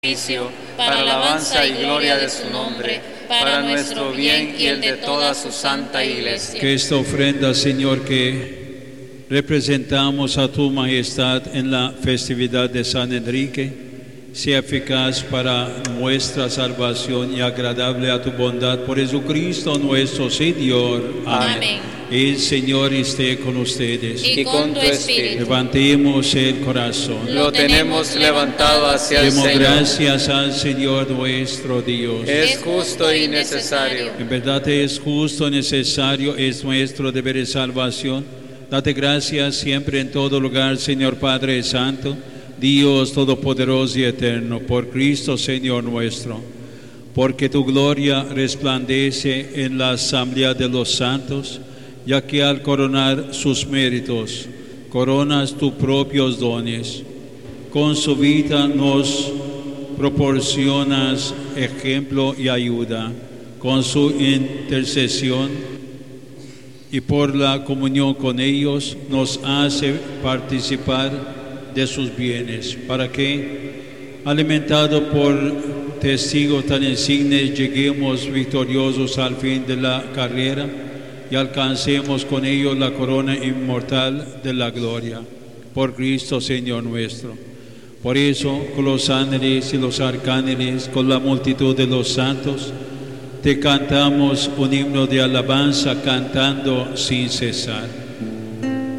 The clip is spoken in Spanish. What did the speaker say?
para alabanza y gloria de su nombre, para nuestro bien y el de toda su santa Iglesia. Que esta ofrenda, Señor, que representamos a tu majestad en la festividad de San Enrique, sea eficaz para nuestra salvación y agradable a tu bondad por Jesucristo nuestro Señor. Amén. El Señor esté con ustedes. Y con tu espíritu. Levantemos el corazón. Lo tenemos levantado hacia el Demos Señor. gracias al Señor nuestro Dios. Es justo y necesario. En verdad es justo, necesario, es nuestro deber de salvación. Date gracias siempre en todo lugar, Señor Padre Santo, Dios Todopoderoso y Eterno, por Cristo Señor nuestro. Porque tu gloria resplandece en la asamblea de los santos, ya que al coronar sus méritos, coronas tus propios dones. Con su vida nos proporcionas ejemplo y ayuda. Con su intercesión y por la comunión con ellos nos hace participar de sus bienes, para que, alimentados por testigos tan insignes, lleguemos victoriosos al fin de la carrera y alcancemos con ellos la corona inmortal de la gloria. Por Cristo Señor nuestro. Por eso, con los ángeles y los arcángeles, con la multitud de los santos, te cantamos un himno de alabanza, cantando sin cesar.